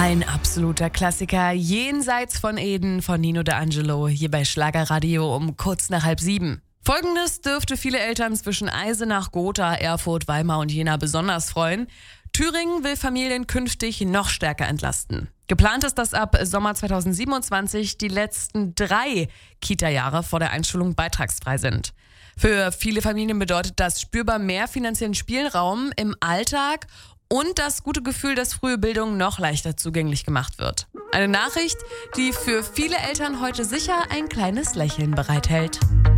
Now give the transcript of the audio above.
Ein absoluter Klassiker, Jenseits von Eden von Nino D'Angelo, hier bei Schlagerradio um kurz nach 6:30. Folgendes dürfte viele Eltern zwischen Eisenach, Gotha, Erfurt, Weimar und Jena besonders freuen. Thüringen will Familien künftig noch stärker entlasten. Geplant ist, dass ab Sommer 2027 die letzten 3 Kita-Jahre vor der Einschulung beitragsfrei sind. Für viele Familien bedeutet das spürbar mehr finanziellen Spielraum im Alltag und das gute Gefühl, dass frühe Bildung noch leichter zugänglich gemacht wird. Eine Nachricht, die für viele Eltern heute sicher ein kleines Lächeln bereithält.